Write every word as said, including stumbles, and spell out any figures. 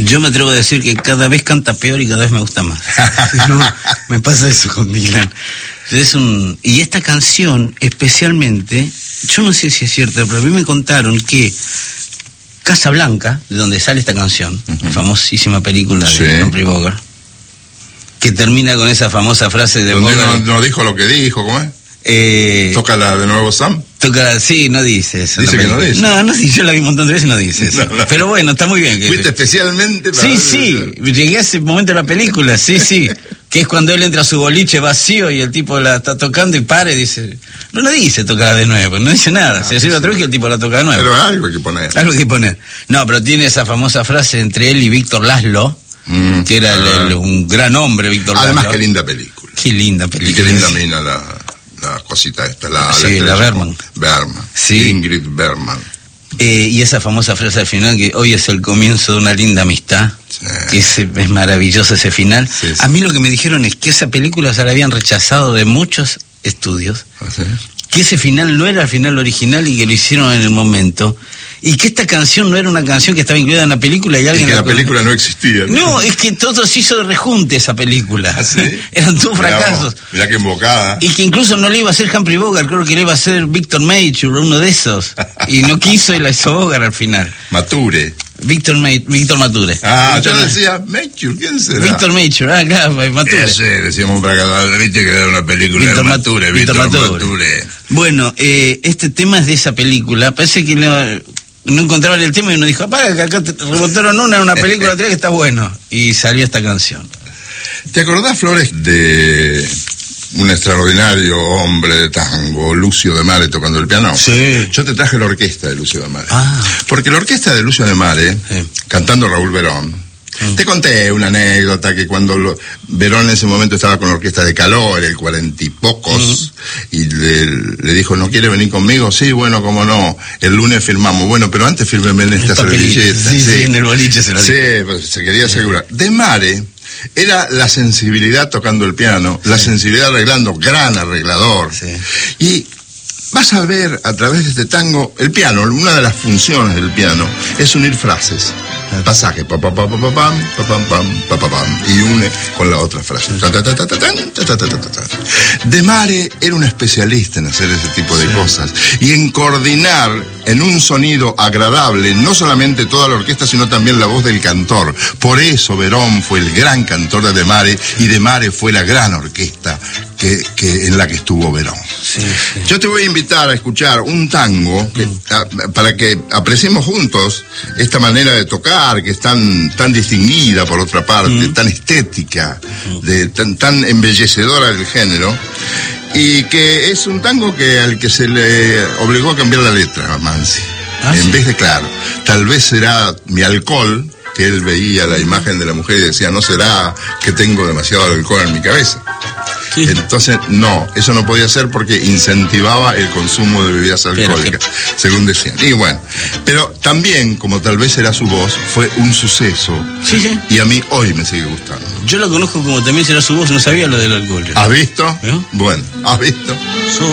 Yo me atrevo a decir que cada vez canta peor y cada vez me gusta más. No, me pasa eso con Dylan. Es un... Y esta canción, especialmente, yo no sé si es cierto, pero a mí me contaron que Casablanca, de donde sale esta canción, uh-huh. famosísima película de sí. Humphrey Bogart, que termina con esa famosa frase de donde Bogart. No, no dijo lo que dijo, ¿cómo es? Eh, Tócala de nuevo, Sam. Tócala, sí, no dice eso. Dice que no dice. No, no, sí, yo la vi un montón de veces y no dice eso. No, no. Pero bueno, está muy bien. Que... Fuiste especialmente para... Sí, sí, llegué a ese momento de la película, sí, sí. Que es cuando él entra a su boliche vacío y el tipo la está tocando y para y dice... No lo dice tocar de nuevo, no dice nada. Ah, se sirve otra vez que el tipo la toca de nuevo. Pero algo hay que poner. Algo hay que poner. No, pero tiene esa famosa frase entre él y Víctor Laszlo, mm, que era ah. el, el, un gran hombre, Víctor Laszlo. Además, qué linda película. Qué linda película. Y qué linda mina la... la cosita esta, la, sí, la, la Bergman. Bergman. Sí. Ingrid Bergman. Eh, y esa famosa frase al final, que hoy es el comienzo de una linda amistad, sí. que es, es maravilloso ese final. Sí, sí. A mí lo que me dijeron es que esa película se la habían rechazado de muchos estudios, ¿sí? que ese final no era el final original y que lo hicieron en el momento, y que esta canción no era una canción que estaba incluida en la película y alguien... Y que la, la película no existía. No, no es que todo se hizo de rejunte esa película. ¿Ah, sí? Eran todos fracasos. Mirá que embocada. Y que incluso no le iba a hacer Humphrey Bogart, creo que le iba a hacer Victor Mature, uno de esos. Y no quiso y la hizo Bogart al final. Mature. Víctor Ma Víctor Mature. Ah, Víctor yo decía Mature, ¿quién será? Víctor Mature, ah, claro, Mature. Ese, decíamos para cada viste que era una película Víctor de Mature, Víctor Mature. Mature. Bueno, eh, este tema es de esa película, parece que no, no encontraban el tema y uno dijo, para que acá te rebotaron una en una película que está bueno. Y salió esta canción. ¿Te acordás, Flores, de un extraordinario hombre de tango, Lucio de Mare, tocando el piano? Sí. Yo te traje la orquesta de Lucio de Mare. Ah. Porque la orquesta de Lucio de Mare, sí. cantando Raúl Verón, mm. te conté una anécdota que cuando lo, Verón en ese momento estaba con la orquesta de Calor, el cuarenta y pocos, mm. y le, le dijo, ¿no quiere venir conmigo? Sí, bueno, cómo no, el lunes firmamos. Bueno, pero antes fírmeme en esta servilleta. Sí, sí, sí, en el boliche se lo dijo. Sí, pues se quería asegurar. De Mare... era la sensibilidad tocando el piano, sí. la sensibilidad arreglando, gran arreglador. Sí. Y vas a ver a través de este tango, el piano, una de las funciones del piano es unir frases. Claro. Pasaje, pa pa pa pa pa pam, pa pam pam, pa pa pam, y une con la otra frase. Ta, ta, ta, ta, ta, ta, ta, ta, ta, ta. De Mare era un especialista en hacer ese tipo de sí. cosas y en coordinar en un sonido agradable no solamente toda la orquesta sino también la voz del cantor. Por eso Verón fue el gran cantor de De Mare y De Mare fue la gran orquesta que, que en la que estuvo Verón. Sí, sí. Yo te voy a invitar a escuchar un tango que, mm. a, para que apreciemos juntos esta manera de tocar que es tan, tan distinguida por otra parte, mm. tan estética, mm. de, tan, tan embellecedora del género, y que es un tango que al que se le obligó a cambiar la letra a Mansi. ¿Ah, en sí? vez de, claro, tal vez será mi alcohol, que él veía la imagen de la mujer y decía, no será que tengo demasiado alcohol en mi cabeza. Sí. Entonces, no, eso no podía ser porque incentivaba el consumo de bebidas alcohólicas, que... según decían. Y bueno, pero también, como tal vez era su voz, fue un suceso. Sí, sí. Y a mí hoy me sigue gustando. Yo lo conozco como también será su voz, no sabía lo del alcohol. ¿Has visto? ¿Eh? Bueno, ¿has visto?